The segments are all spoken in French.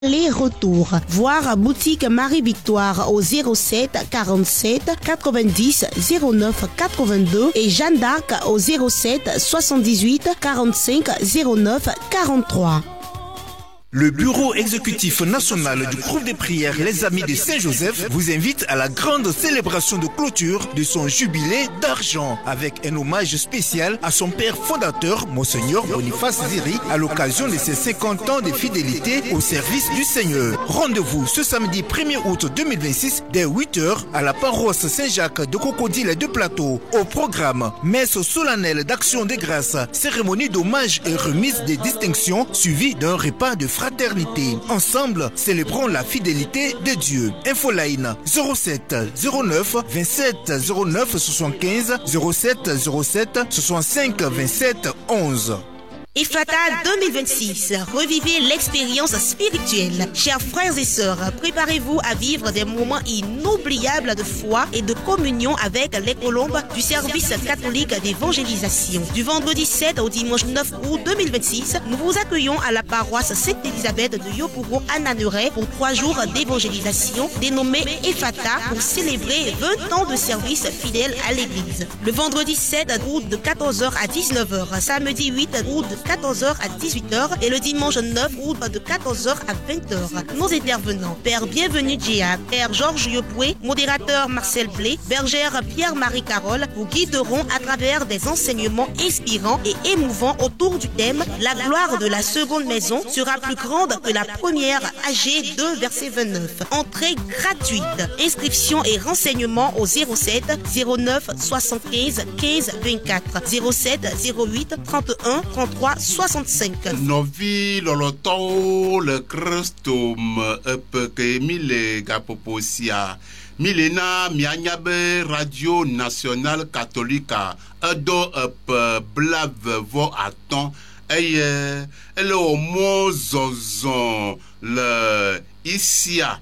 aller-retour. Voir boutique Marie-Victoire au 07 47 90 09 82 et Jeanne d'Arc au 07 78 45 09 43. Le bureau exécutif national du groupe des prières Les Amis de Saint-Joseph vous invite à la grande célébration de clôture de son jubilé d'argent avec un hommage spécial à son père fondateur, Monseigneur Boniface Ziri, à l'occasion de ses 50 ans de fidélité au service du Seigneur. Rendez-vous ce samedi 1er août 2026 dès 8h à la paroisse Saint-Jacques de Cocodile de Plateau. Au programme, messe solennelle d'action de grâce, cérémonie d'hommage et remise des distinctions suivie d'un repas de fraternité. Ensemble, célébrons la fidélité de Dieu. Infoline 07 09 27 09 75 07 07 65 27 11. Ephrata 2026, revivez l'expérience spirituelle. Chers frères et sœurs, préparez-vous à vivre des moments inoubliables de foi et de communion avec les colombes du service catholique d'évangélisation. Du vendredi 7 au dimanche 9 août 2026, nous vous accueillons à la paroisse Sainte-Élisabeth de Yopougon à Naneret pour 3 jours d'évangélisation dénommés Ephrata pour célébrer 20 ans de service fidèle à l'église. Le vendredi 7 août de 14h à 19h, samedi 8 août de 14h à 18h et le dimanche 9 août de 14h à 20h. Nos intervenants, Père Bienvenu Djéa, Père Georges Yopoué, modérateur Marcel Blé, bergère Pierre-Marie Carole vous guideront à travers des enseignements inspirants et émouvants autour du thème « La gloire de la seconde maison sera plus grande que la première » AG 2 verset 29. Entrée gratuite. Inscription et renseignements au 07 09 75 15 24 07 08 31 33 65. Novi loloto le Christum epeke mile gapoposia milena mianyabe Radio Nationale Catholique edo blave vo aton eye ele omo zozon le isia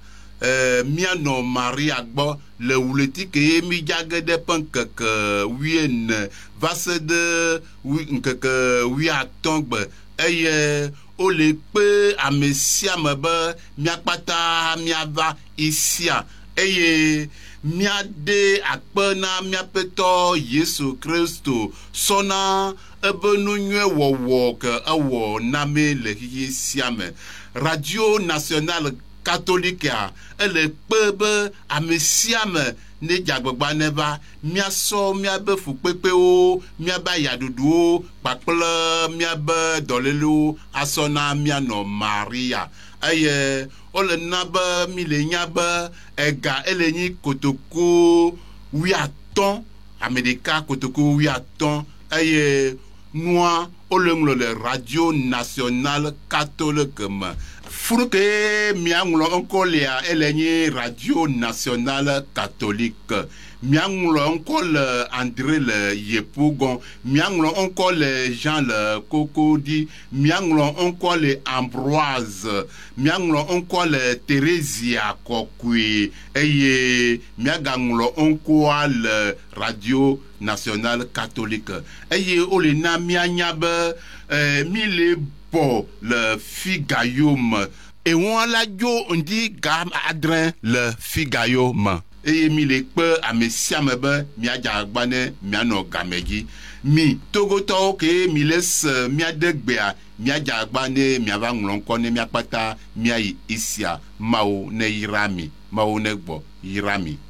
miano Maria gbo le wuleti ke mi jage de pankek wien vase de nkeke wi atongbe eye o le pe amesia mebe miakpata miava isia eye miade akpena miapeto Yesu Kristo sona ebenu nyue wowo ke awo name le hisiame Radio Nationale Catholique ele pebe amesiame ne jagbagba neva miaso miabe fukpepe o miaba yadudu o pakple miabe dolelu asona miano Maria aye ole nabe milenyabe ega elenyi kotoko wiaton Amerika kotoko wiaton aye noa olenglo le Radio Nationale Catholique ma Fouke mianglo encore lea elenye Radio Nationale Catholique mianglo encore le André le Yepougon mianglo encore le Jean le Cocody mianglo encore le Ambroise mianglo encore le Thérésia Kokui eye miaganglo encore le Radio Nationale Catholique eye olena mianyabe mille pour le figayum et on la jo on dit gam adrin le figayum et mi le pe amesia mebe mi ajagbane mi ano gamegi mi togoto ke mi les mi adegbea mi ajagbane mi ava nglonko ne mi apata mi ayi isia mao ne irami mao ne gbo irami